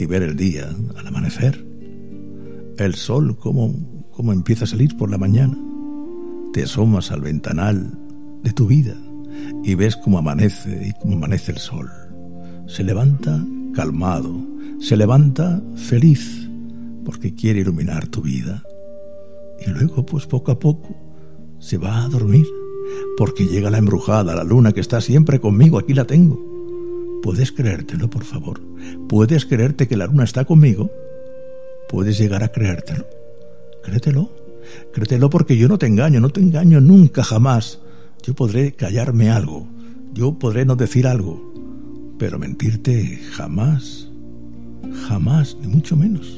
y ver el día al amanecer. El sol como empieza a salir por la mañana. Te asomas al ventanal de tu vida y ves cómo amanece el sol. Se levanta calmado, se levanta feliz porque quiere iluminar tu vida. Y luego, pues poco a poco, se va a dormir porque llega la embrujada, la luna que está siempre conmigo. Aquí la tengo. ¿Puedes creértelo, por favor? ¿Puedes creerte que la luna está conmigo? ¿Puedes llegar a creértelo? Créetelo porque yo no te engaño nunca, jamás. Yo podré callarme algo, yo podré no decir algo, pero mentirte jamás, ni mucho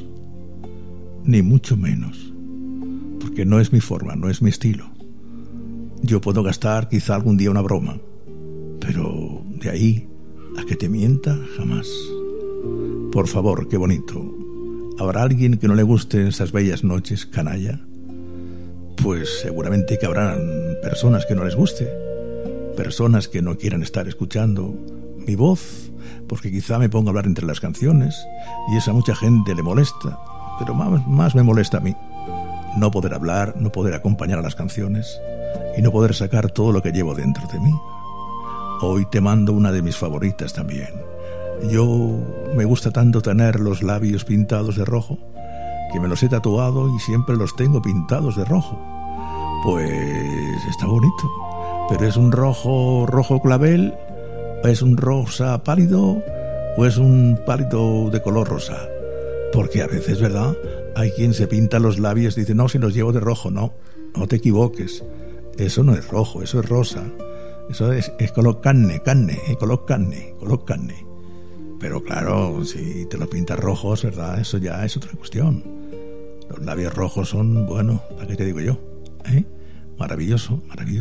menos, porque no es mi forma, no es mi estilo. Yo puedo gastar quizá algún día una broma, pero de ahí a que te mienta, jamás. Por favor, qué bonito. ¿Habrá alguien que no le gusten esas bellas noches, canalla? Pues seguramente que habrán personas que no les guste, personas que no quieran estar escuchando mi voz, porque quizá me ponga a hablar entre las canciones y eso a mucha gente le molesta, pero más me molesta a mí. No poder hablar, no poder acompañar a las canciones y no poder sacar todo lo que llevo dentro de mí. Hoy te mando una de mis favoritas también. Yo me gusta tanto tener los labios pintados de rojo que me los he tatuado y siempre los tengo pintados de rojo. Pues está bonito, pero es un rojo clavel, es un rosa pálido o es un pálido de color rosa. Porque a veces, ¿verdad?, hay quien se pinta los labios y dice, no, si los llevo de rojo. No te equivoques, eso no es rojo, eso es rosa, eso es color carne, color carne. Pero claro, si te lo pintas rojos, ¿verdad?, eso ya es otra cuestión. Los labios rojos son, bueno, ¿para qué te digo yo? Maravilloso.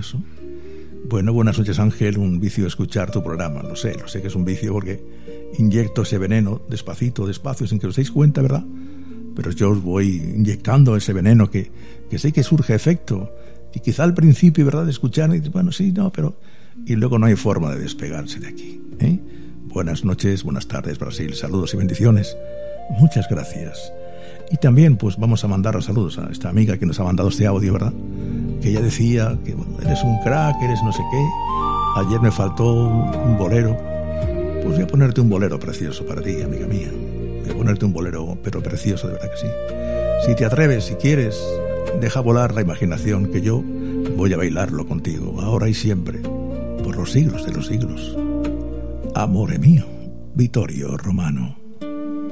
Bueno, buenas noches, Ángel. Un vicio escuchar tu programa. Lo sé que es un vicio porque inyecto ese veneno despacio, sin que os deis cuenta, ¿verdad? Pero yo os voy inyectando ese veneno que sé que surge efecto. Y quizá al principio, ¿verdad?, de escuchar, y bueno, sí, no, pero... Y luego no hay forma de despegarse de aquí, Buenas noches, buenas tardes, Brasil. Saludos y bendiciones. Muchas gracias. Y también, pues vamos a mandar los saludos a esta amiga que nos ha mandado este audio, ¿verdad? Que ella decía que bueno, eres un crack, eres no sé qué. Ayer me faltó un bolero. Pues voy a ponerte un bolero precioso para ti, amiga mía. Voy a ponerte un bolero, pero precioso, de verdad que sí. Si te atreves, si quieres, deja volar la imaginación, que yo voy a bailarlo contigo, ahora y siempre, por los siglos de los siglos. Amore mío, Vittorio Romano.